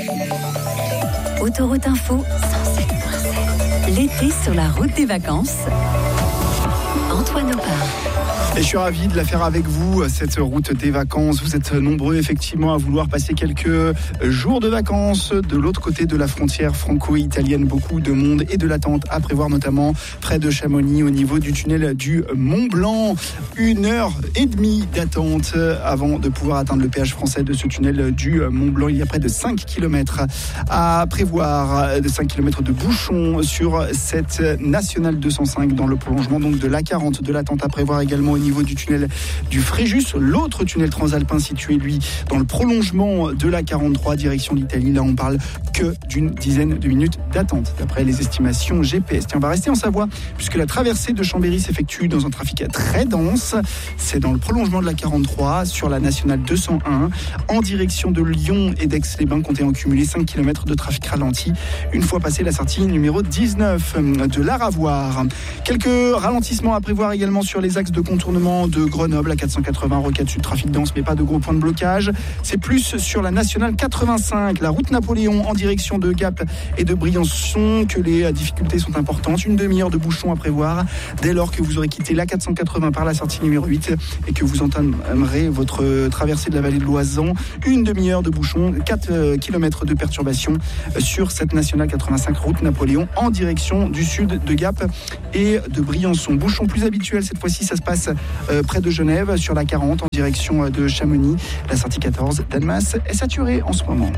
Autoroute Info 107.7. L'été sur la route des vacances. Antoine Opar. Et je suis ravi de la faire avec vous, cette route des vacances. Vous êtes nombreux effectivement à vouloir passer quelques jours de vacances de l'autre côté de la frontière franco-italienne. Beaucoup de monde et de l'attente à prévoir, notamment près de Chamonix au niveau du tunnel du Mont Blanc. 1h30 d'attente avant de pouvoir atteindre le péage français de ce tunnel du Mont Blanc. Il y a près de 5 km à prévoir, de 5 km de bouchons sur cette nationale 205 dans le prolongement donc de l'A40. De l'attente à prévoir également au niveau du tunnel du Fréjus, l'autre tunnel transalpin situé lui dans le prolongement de la 43 direction l'Italie. Là on parle que d'une dizaine de minutes d'attente d'après les estimations GPS. Tiens, on va rester en Savoie puisque la traversée de Chambéry s'effectue dans un trafic très dense. C'est dans le prolongement de la 43 sur la nationale 201 en direction de Lyon et d'Aix-les-Bains. Comptez en cumuler 5 km de trafic ralenti une fois passé la sortie numéro 19 de l'Aravoir. Quelques ralentissements à prévoir également sur les axes de contournement de Grenoble à 480 Rocade Sud, trafic dense mais pas de gros points de blocage. C'est plus sur la nationale 85, la route Napoléon en direction de Gap et de Briançon que les difficultés sont importantes. Une demi-heure de bouchon à prévoir dès lors que vous aurez quitté la 480 par la sortie numéro 8 et que vous entamerez votre traversée de la vallée de l'Oisan. Une demi-heure de bouchon, 4 km de perturbation sur cette nationale 85 route Napoléon en direction du sud de Gap et de Briançon. Bouchon plus habituel cette fois-ci, ça se passe près de Genève sur la 40 en direction de Chamonix. La sortie 14 d'Annemasse est saturée en ce moment.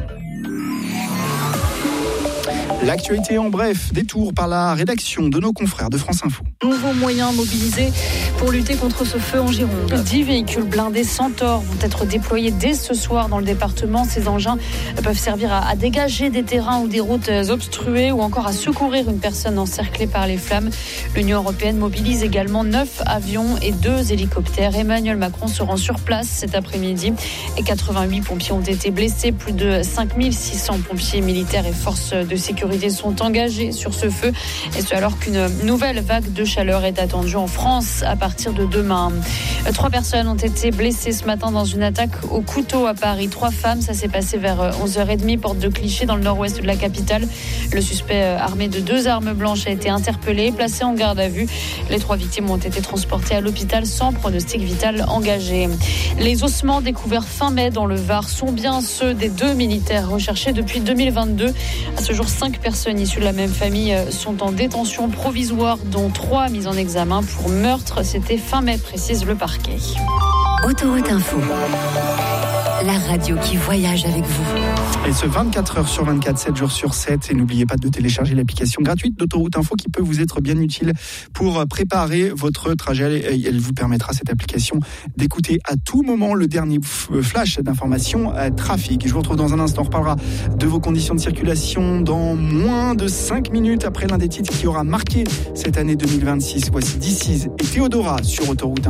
L'actualité en bref, détour par la rédaction de nos confrères de France Info. Nouveaux moyens mobilisés pour lutter contre ce feu en Gironde. 10 véhicules blindés Centaure vont être déployés dès ce soir dans le département. Ces engins peuvent servir à dégager des terrains ou des routes obstruées ou encore à secourir une personne encerclée par les flammes. L'Union européenne mobilise également 9 avions et 2 hélicoptères. Emmanuel Macron se rend sur place cet après-midi et 88 pompiers ont été blessés. Plus de 5600 pompiers militaires et forces de sécurité sont engagés sur ce feu, et ce alors qu'une nouvelle vague de chaleur est attendue en France à partir de demain. 3 personnes ont été blessées ce matin dans une attaque au couteau à Paris. 3 femmes, ça s'est passé vers 11h30, porte de Clichy dans le nord-ouest de la capitale. Le suspect armé de 2 armes blanches a été interpellé, placé en garde à vue. Les 3 victimes ont été transportées à l'hôpital sans pronostic vital engagé. Les ossements découverts fin mai dans le Var sont bien ceux des 2 militaires recherchés depuis 2022. À ce jour, 5 personnes issues de la même famille sont en détention provisoire, dont 3 mises en examen pour meurtre. C'était fin mai, précise le parquet. Autoroute Info. La radio qui voyage avec vous. Et ce 24 heures sur 24, 7 jours sur 7. Et n'oubliez pas de télécharger l'application gratuite d'Autoroute Info qui peut vous être bien utile pour préparer votre trajet. Elle vous permettra, cette application, d'écouter à tout moment le dernier flash d'information trafic. Je vous retrouve dans un instant. On reparlera de vos conditions de circulation dans moins de 5 minutes après l'un des titres qui aura marqué cette année 2026. Voici DC's et Théodora sur Autoroute Info.